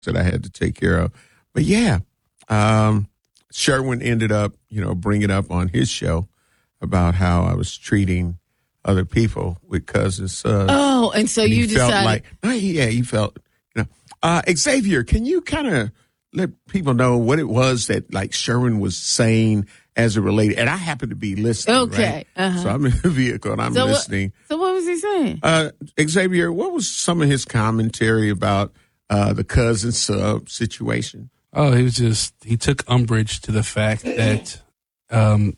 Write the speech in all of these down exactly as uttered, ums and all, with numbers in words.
that I had to take care of. But yeah, um, Sherwin ended up, you know, bringing up on his show about how I was treating other people with cousins. Sons. Oh, and so and you he felt decided. like, oh, yeah, he felt, you know, uh, Xavier, can you kind of let people know what it was that like Sherwin was saying as it related? And I happen to be listening. Okay. Right? Uh-huh. So I'm in the vehicle and I'm so listening. What, so what was he saying? Uh, Xavier, what was some of his commentary about uh, the cousin sub situation? Oh, he was just, he took umbrage to the fact that um,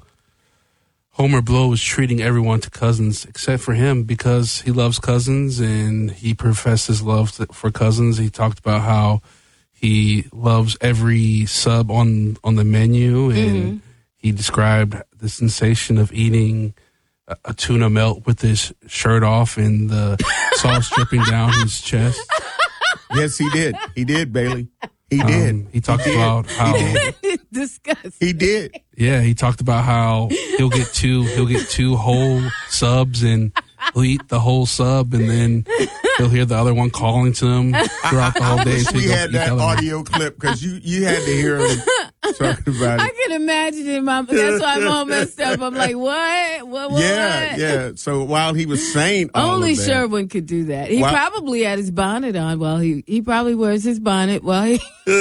Homer Blow was treating everyone to cousins except for him because he loves cousins and he professed his love to, for cousins. He talked about how he loves every sub on, on the menu, and mm-hmm. he described the sensation of eating a, a tuna melt with his shirt off and the sauce dripping down his chest. Yes, he did. He did, Bailey. He um, did. He talked he about did. how disgusting. He did. Yeah, he talked about how he'll get two he'll get two whole subs and he'll eat the whole sub and then he'll hear the other one calling to him throughout the whole I, I day. wish we had that audio one. clip because you, you had to hear him talking about it. I can imagine it. My, that's why I'm all messed up. I'm like, what? What? what yeah, what? yeah. So while he was saying all only of that, Sherwin could do that. He while, probably had his bonnet on while he he probably wears his bonnet while he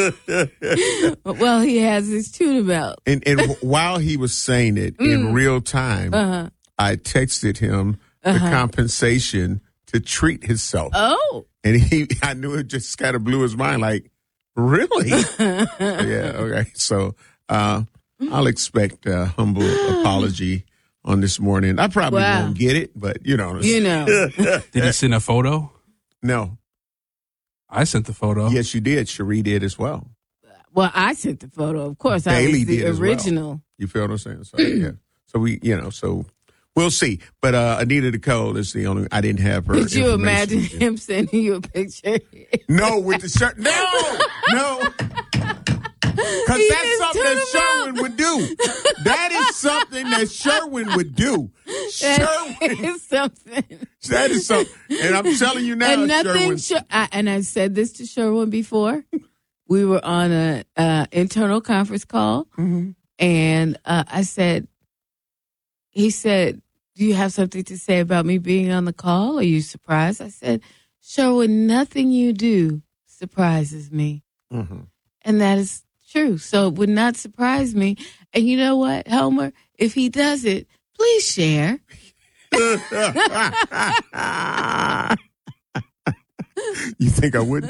while he has his tuna melt. And and while he was saying it mm. in real time, uh-huh. I texted him uh-huh. the compensation to treat himself. Oh, and he, I knew it just kind of blew his mind. Like, really? Yeah. Okay. So uh, I'll expect a humble apology on this morning. I probably wow. won't get it, but you know. You know. Did he send a photo? No. I sent the photo. Yes, you did. Cherie did as well. Well, I sent the photo. Of course, Bailey I was the did original. Well. You feel what I'm saying? So, yeah. So we, you know, so we'll see. But uh, Anita Nicole is the only. I didn't have her. Did you imagine him sending you a picture? No, with the shirt. No, no. Because that's something that Sherwin would do. That is something that Sherwin would do. That Sherwin is something. That is something. And I'm telling you now, and nothing. Sherwin. Sh- I, and I said this to Sherwin before. We were on a uh, internal conference call, mm-hmm. and uh, I said, he said, "Do you have something to say about me being on the call? Are you surprised?" I said, "Sherwin, nothing you do surprises me," mm-hmm. and that is true. So it would not surprise me. And you know what, Homer? If he does it, please share. You think I would?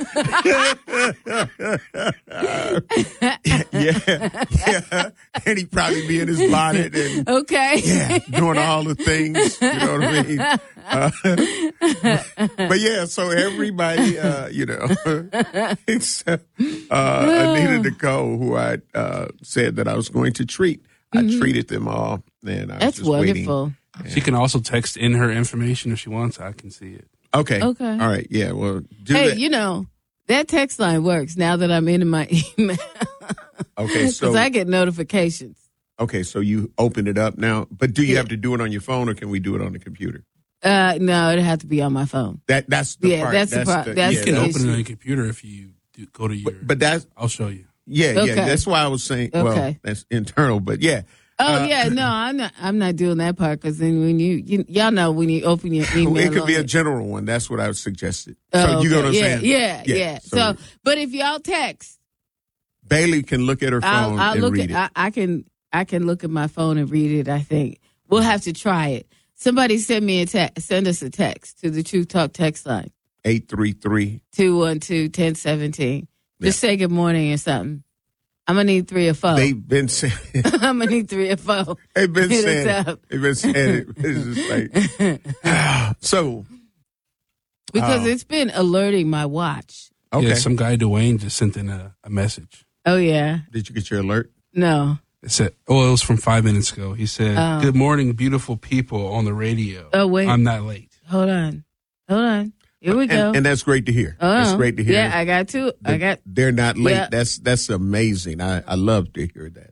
yeah, yeah. And he'd probably be in his bonnet and okay, yeah, doing all the things. You know what I mean? Uh, but yeah, so everybody, uh, you know, except uh, Anita Nicole, who I uh, said that I was going to treat, mm-hmm. I treated them all. And I was That's just wonderful. Waiting. She can also text in her information if she wants. I can see it. Okay. Okay. All right. Yeah. Well, do hey, that. you know, that text line works now that I'm into my email. Okay. So because I get notifications. Okay. So you open it up now, but do you yeah. have to do it on your phone, or can we do it on the computer? Uh, no, it'd have to be on my phone. That that's the yeah, part. That's, that's the part. That's you can the open issue. it on your computer if you do, go to your. But, but that's. I'll show you. Yeah. Okay. Yeah. That's why I was saying. Well, okay. that's internal, but yeah. Oh uh, yeah, no, I'm not. I'm not doing that part because then when you, you, y'all know when you open your email, it could be a it. general one. That's what I would suggested. Oh, so you know okay. what I'm yeah, saying? Yeah, yeah, yeah. So, so, but if y'all text, Bailey can look at her phone I'll, I'll and look read at, it. I, I can, I can look at my phone and read it. I think we'll have to try it. Somebody send me a text. Send us a text to the Truth Talk text line eight three three two one two ten seventeen. Just say good morning or something. I'm gonna need three or four. They've been saying. I'm gonna need three or four. They've been Hit saying. us up. They've been saying it. It's just like so. Because uh, it's been alerting my watch. Okay. Yeah, some guy Dwayne just sent in a, a message. Oh yeah. Did you get your alert? No. It said, "Oh, it was from five minutes ago." He said, Oh. "Good morning, beautiful people on the radio." Oh wait. I'm not late. Hold on. Hold on. Here we go. And, and that's great to hear. Oh, That's great to hear. Yeah, I got two. I got. They're not late. Yeah. That's that's amazing. I, I love to hear that.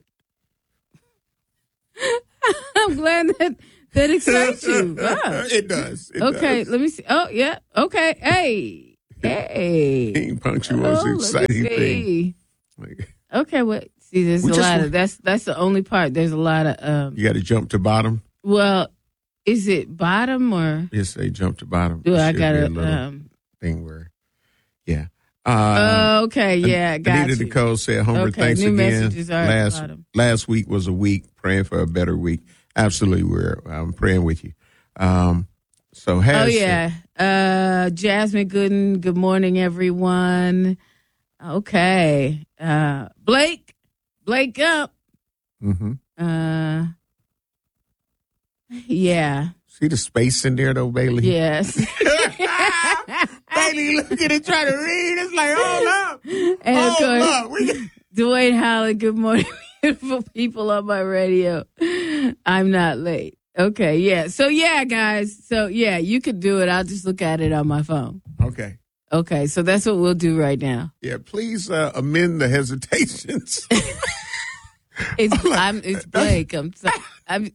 I'm glad that that excites you. Wow. It does. It Okay, does. let me see. Oh yeah. Okay. Hey. Okay. Being punctual is Oh, an let me exciting thing. see. Like, Okay, well, see, there's We a just lot wa- of that's that's the only part. There's a lot of um. you got to jump to bottom. Well, is it bottom or Just say jump to bottom. do It I should got be to a little um? thing where, yeah. Oh, Uh, okay, yeah, got Anita you. Nicole said, Homer, Okay, thanks new again. messages are at the Last bottom. last week was a week praying for a better week. Absolutely, we're I'm praying with you. Um, so Oh has yeah, uh, Jasmine Gooden. Good morning, everyone. Okay, uh, Blake, Blake up. hmm Uh, yeah, See the space in there though, Bailey. yes. Bailey, look at it, trying to read. It's like, hold up, And of hold course, up. We- Dwayne Holland, good morning, beautiful people on my radio. I'm not late. Okay, yeah. So, yeah, guys. So, yeah, you could do it. I'll just look at it on my phone. okay. Okay, so that's what we'll do right now. Yeah, please uh, amend the hesitations. It's I'm it's Blake. I'm sorry. I'm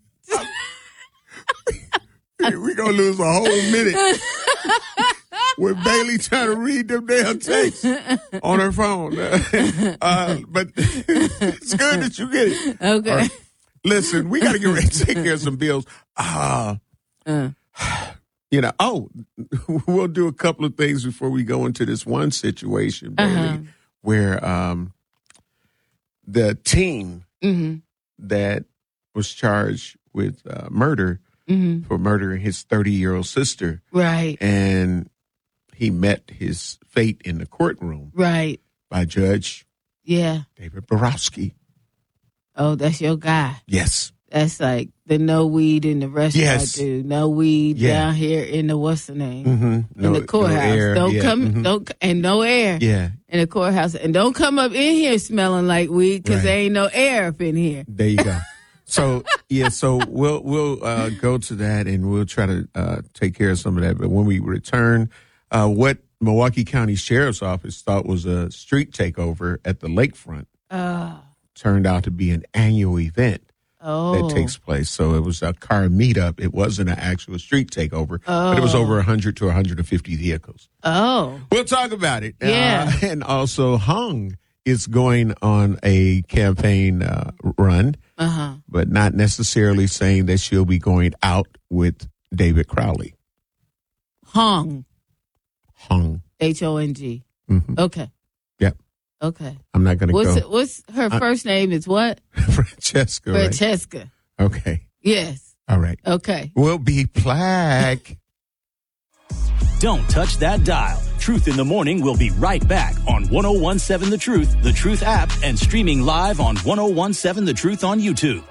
We're going to lose a whole minute with Bailey trying to read them damn texts on her phone. Uh, but it's good that you get it. okay. All right. Listen, we got to get ready to take care of some bills. Uh, Uh, you know, oh, we'll do a couple of things before we go into this one situation, Bailey, Uh-huh. where um, the team hmm that was charged with uh, murder hmm for murdering his thirty-year-old sister, Right. and he met his fate in the courtroom Right. by Judge Yeah. David Borowski. Oh, that's your guy. Yes. That's like the no weed in the restaurant Yes. dude. No weed Yeah. down here in the what's the name? Mm-hmm. in the courthouse. Don't yeah. come mhm. don't and no air Yeah, in the courthouse. And don't come up in here smelling like weed because Right. there ain't no air up in here. there you go. So yeah, so we'll we'll uh, go to that and we'll try to uh, take care of some of that. But when we return, uh, what Milwaukee County Sheriff's Office thought was a street takeover at the lakefront Oh. turned out to be an annual event Oh. that takes place. So it was a car meetup. It wasn't an actual street takeover, but it was Oh. over one hundred to one hundred fifty vehicles. Oh. We'll talk about it. Yeah. Uh, and also, Hung is going on a campaign uh, run, Uh-huh. but not necessarily saying that she'll be going out with David Crowley. Hong. Hung. H O N G. hmm Okay. Yep. Okay. I'm not going to What's go. it, what's her I- first name is what? Francesca. Right? Francesca. Okay. Yes. All right. Okay. We'll be plaque. Don't touch that dial. Truth in the Morning will be right back on ten seventeen The Truth, The Truth app, and streaming live on ten seventeen The Truth on YouTube.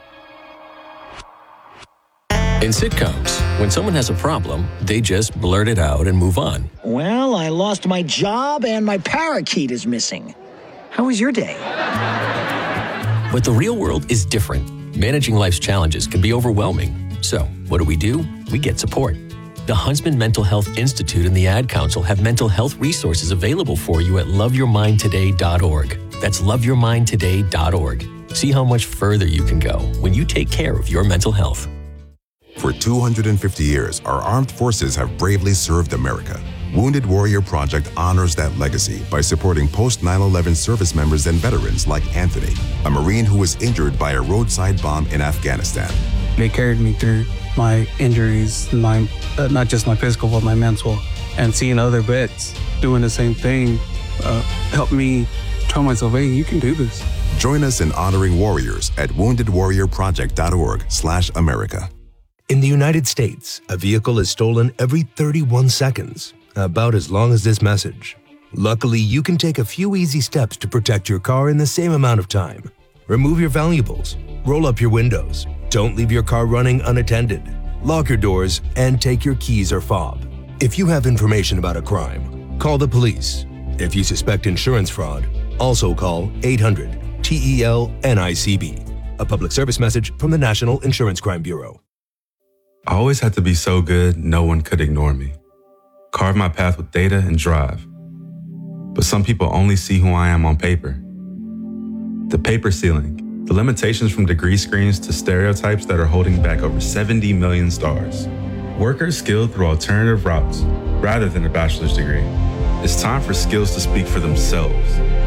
In sitcoms, when someone has a problem, they just blurt it out and move on. Well, I lost my job and my parakeet is missing. How was your day? But the real world is different. Managing life's challenges can be overwhelming. So, what do we do? We get support. The Huntsman Mental Health Institute and the Ad Council have mental health resources available for you at love your mind today dot org. That's love your mind today dot org. See how much further you can go when you take care of your mental health. For two hundred fifty years, our armed forces have bravely served America. Wounded Warrior Project honors that legacy by supporting post nine eleven service members and veterans like Anthony, a Marine who was injured by a roadside bomb in Afghanistan. They carried me through my injuries, my uh, not just my physical, but my mental. And seeing other vets doing the same thing uh, helped me tell myself, hey, you can do this. Join us in honoring warriors at wounded warrior project dot org slash America. In the United States, a vehicle is stolen every thirty-one seconds, about as long as this message. Luckily, you can take a few easy steps to protect your car in the same amount of time. Remove your valuables, roll up your windows, don't leave your car running unattended, lock your doors, and take your keys or fob. If you have information about a crime, call the police. If you suspect insurance fraud, also call eight hundred T E L N I C B. A public service message from the National Insurance Crime Bureau. I always had to be so good, no one could ignore me. Carve my path with data and drive. But some people only see who I am on paper. The paper ceiling, the limitations from degree screens to stereotypes that are holding back over seventy million stars. Workers skilled through alternative routes rather than a bachelor's degree. It's time for skills to speak for themselves.